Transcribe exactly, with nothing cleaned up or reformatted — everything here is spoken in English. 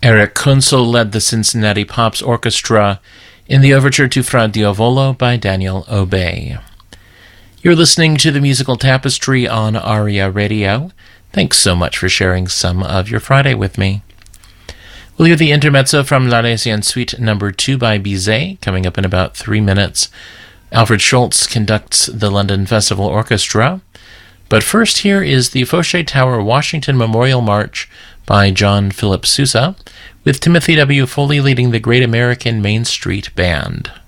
Eric Kunzel led the Cincinnati Pops Orchestra in the overture to Fra Diavolo by Daniel Obey. You're listening to the Musical Tapestry on ARIA Radio. Thanks so much for sharing some of your Friday with me. We'll hear the intermezzo from L'Arlésienne Suite number two by Bizet, coming up in about three minutes. Alfred Schultz conducts the London Festival Orchestra. But first, here is the Fauché Tower Washington Memorial March by John Philip Sousa, with Timothy W. Foley leading the Great American Main Street Band.